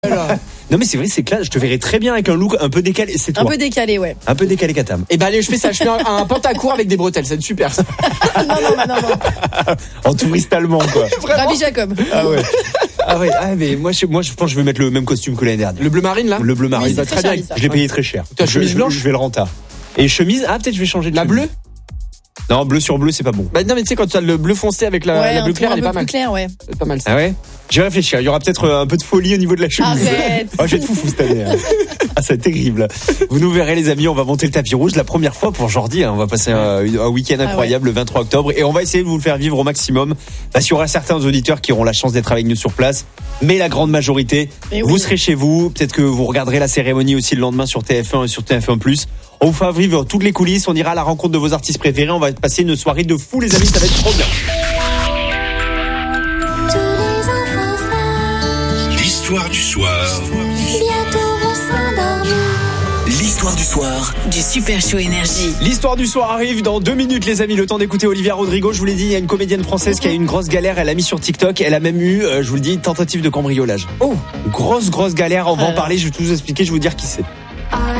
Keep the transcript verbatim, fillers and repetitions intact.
Non mais c'est vrai, c'est clair, je te verrais très bien avec un look un peu décalé, c'est toi. Un peu décalé, ouais. Un peu décalé Katam. Et ben allez, je fais ça, je fais un, un pantacourt avec des bretelles, c'est super ça. non, non, non, non. En touriste allemand quoi. Rabbi Jacob. Ah ouais. Ah ouais, ah mais moi je, moi je pense que je vais mettre le même costume que l'année dernière. Le bleu marine là. Le bleu marine, Oui, va c'est très très bien. cher, Je l'ai payé très cher. Tu as chemise je, blanche. Je, je vais le rentard. Et chemise, ah peut-être je vais changer de La chemise. bleue. Non, bleu sur bleu, c'est pas bon. Bah non mais tu sais quand tu as le bleu foncé avec la, ouais, la bleu un clair, ton elle est un pas peu mal. plus clair, ouais. C'est pas mal ça. Ah ouais. Je vais réfléchir. Il y aura peut-être un peu de folie au niveau de la chemise. Arrête. Oh, je vais être foufou cette année. Hein. Ah, c'est terrible. Vous nous verrez, les amis. On va monter le tapis rouge la première fois pour Jordi. Hein. On va passer un, un week-end incroyable ah ouais. le vingt-trois octobre et on va essayer de vous le faire vivre au maximum. Parce qu'il y aura certains auditeurs qui auront la chance d'être avec nous sur place, mais la grande majorité, et vous oui. serez chez vous. Peut-être que vous regarderez la cérémonie aussi le lendemain sur T F un et sur T F un plus. On vous fera vivre toutes les coulisses. On ira à la rencontre de vos artistes préférés. On va passer une soirée de fou, les amis. Ça va être trop bien. L'histoire du soir. Bientôt on s'endormit. L'histoire du soir Du Super Show Énergie. L'histoire du soir arrive dans deux minutes, les amis. Le temps d'écouter Olivia Rodrigo. Je vous l'ai dit, il y a une comédienne française qui a eu une grosse galère. Elle a mis sur TikTok. Elle a même eu, euh, je vous le dis, une tentative de cambriolage. Oh, grosse, grosse galère. On va en parler. Je vais tout vous expliquer. Je vais vous dire qui c'est.